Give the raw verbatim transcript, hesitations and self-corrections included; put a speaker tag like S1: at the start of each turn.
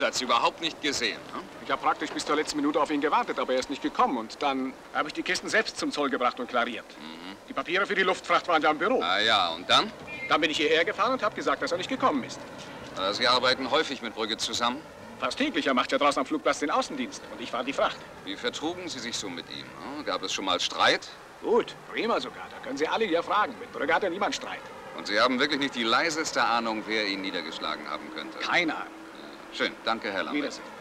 S1: Hat sie überhaupt nicht gesehen, ne?
S2: Ich habe praktisch bis zur letzten Minute auf ihn gewartet, aber er ist nicht gekommen. Und dann habe ich die Kisten selbst zum Zoll gebracht und klariert. Mhm. Die Papiere für die Luftfracht waren ja im Büro.
S1: Ah ja, und dann?
S2: Dann bin ich hierher gefahren und habe gesagt, dass er nicht gekommen ist.
S1: Äh, Sie arbeiten häufig mit Brügge zusammen?
S2: Fast täglich. Er macht ja draußen am Flugplatz den Außendienst. Und ich fahre die Fracht.
S1: Wie vertrugen Sie sich so mit ihm? Ne? Gab es schon mal Streit?
S2: Gut, prima sogar. Da können Sie alle hier fragen. Mit Brügge hat ja niemand Streit.
S1: Und Sie haben wirklich nicht die leiseste Ahnung, wer ihn niedergeschlagen haben könnte?
S2: Keine Ahnung.
S1: Schön, danke, Herr Lambert.
S2: Wiedersehen.